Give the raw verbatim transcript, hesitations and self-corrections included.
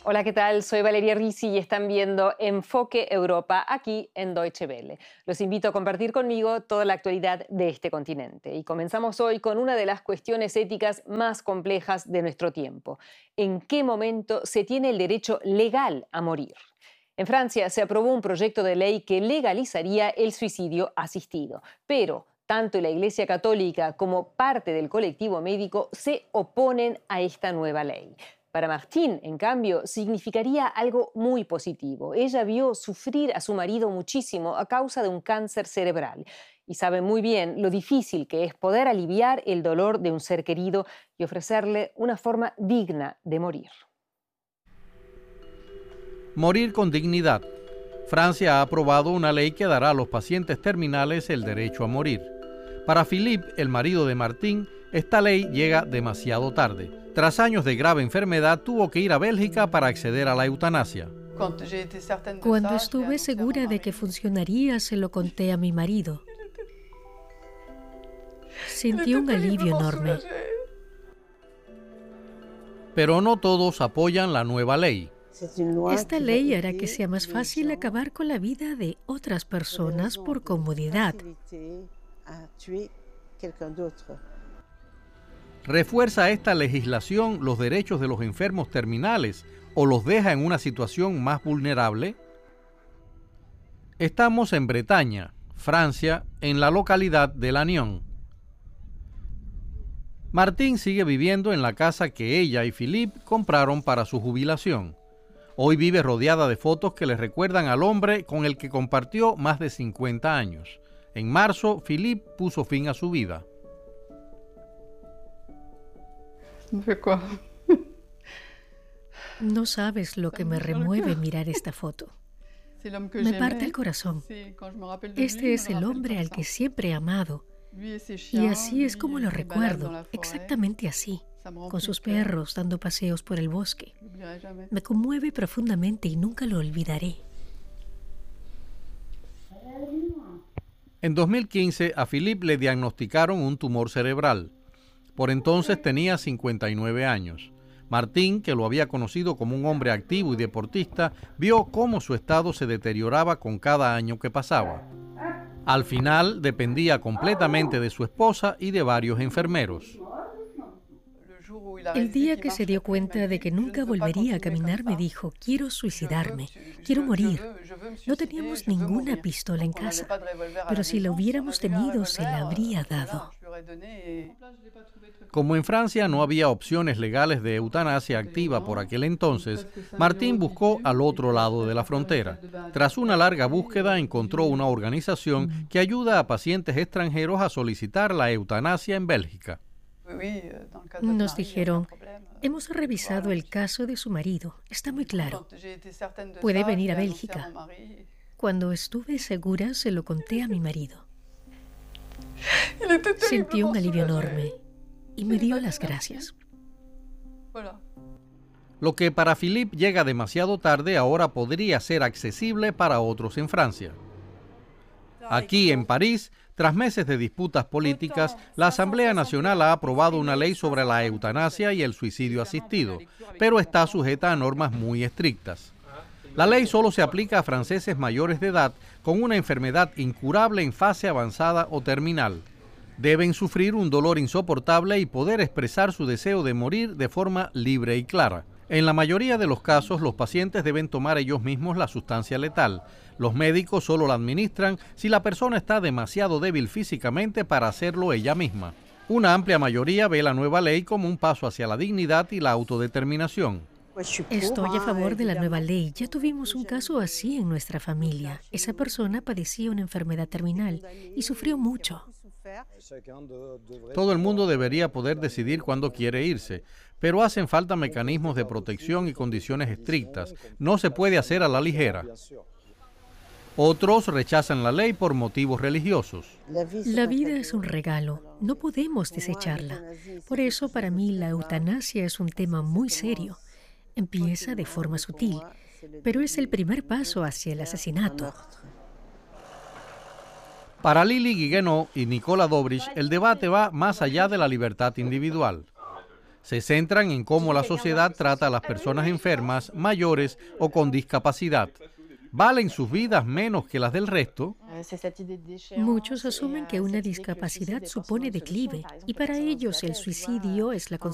Hola, ¿qué tal? Soy Valeria Risi y están viendo Enfoque Europa aquí en Deutsche Welle. Los invito a compartir conmigo toda la actualidad de este continente. Y comenzamos hoy con una de las cuestiones éticas más complejas de nuestro tiempo. ¿En qué momento se tiene el derecho legal a morir? En Francia se aprobó un proyecto de ley que legalizaría el suicidio asistido, pero tanto la Iglesia Católica como parte del colectivo médico se oponen a esta nueva ley. Para Martine, en cambio, significaría algo muy positivo. Ella vio sufrir a su marido muchísimo a causa de un cáncer cerebral y sabe muy bien lo difícil que es poder aliviar el dolor de un ser querido y ofrecerle una forma digna de morir. Morir con dignidad. Francia ha aprobado una ley que dará a los pacientes terminales el derecho a morir. Para Philippe, el marido de Martine, esta ley llega demasiado tarde. Tras años de grave enfermedad, tuvo que ir a Bélgica para acceder a la eutanasia. Cuando estuve segura de que funcionaría, se lo conté a mi marido. Sentí un alivio enorme. Pero no todos apoyan la nueva ley. Esta ley hará que sea más fácil acabar con la vida de otras personas por comodidad. ¿Refuerza esta legislación los derechos de los enfermos terminales o los deja en una situación más vulnerable? Estamos en Bretaña, Francia, en la localidad de Lannion. Martine sigue viviendo en la casa que ella y Philippe compraron para su jubilación. Hoy vive rodeada de fotos que le recuerdan al hombre con el que compartió más de cincuenta años. En marzo, Philippe puso fin a su vida. No sabes lo que me remueve mirar esta foto. Me parte el corazón. Este es el hombre al que siempre he amado. Y así es como lo recuerdo, exactamente así, con sus perros dando paseos por el bosque. Me conmueve profundamente y nunca lo olvidaré. En dos mil quince a Philippe le diagnosticaron un tumor cerebral. Por entonces tenía cincuenta y nueve años. Martine, que lo había conocido como un hombre activo y deportista, vio cómo su estado se deterioraba con cada año que pasaba. Al final dependía completamente de su esposa y de varios enfermeros. El día que se dio cuenta de que nunca volvería a caminar, me dijo: quiero suicidarme, quiero morir. No teníamos ninguna pistola en casa, pero si la hubiéramos tenido, se la habría dado. Como en Francia no había opciones legales de eutanasia activa por aquel entonces, Martine buscó al otro lado de la frontera. Tras una larga búsqueda, encontró una organización que ayuda a pacientes extranjeros a solicitar la eutanasia en Bélgica. Nos dijeron: hemos revisado el caso de su marido, está muy claro. Puede venir a Bélgica. Cuando estuve segura, se lo conté a mi marido. Sentí un alivio enorme y me dio las gracias. Lo que para Philippe llega demasiado tarde ahora podría ser accesible para otros en Francia. Aquí en París, tras meses de disputas políticas, la Asamblea Nacional ha aprobado una ley sobre la eutanasia y el suicidio asistido, pero está sujeta a normas muy estrictas. La ley solo se aplica a franceses mayores de edad con una enfermedad incurable en fase avanzada o terminal. Deben sufrir un dolor insoportable y poder expresar su deseo de morir de forma libre y clara. En la mayoría de los casos, los pacientes deben tomar ellos mismos la sustancia letal. Los médicos solo la administran si la persona está demasiado débil físicamente para hacerlo ella misma. Una amplia mayoría ve la nueva ley como un paso hacia la dignidad y la autodeterminación. Estoy a favor de la nueva ley. Ya tuvimos un caso así en nuestra familia. Esa persona padecía una enfermedad terminal y sufrió mucho. Todo el mundo debería poder decidir cuándo quiere irse, pero hacen falta mecanismos de protección y condiciones estrictas. No se puede hacer a la ligera. Otros rechazan la ley por motivos religiosos. La vida es un regalo, no podemos desecharla. Por eso para mí la eutanasia es un tema muy serio. Empieza de forma sutil, pero es el primer paso hacia el asesinato. Para Lili Guiguenot y Nicola Dobrich, el debate va más allá de la libertad individual. Se centran en cómo la sociedad trata a las personas enfermas, mayores o con discapacidad. ¿Valen sus vidas menos que las del resto? Muchos asumen que una discapacidad supone declive y para ellos el suicidio es la consecuencia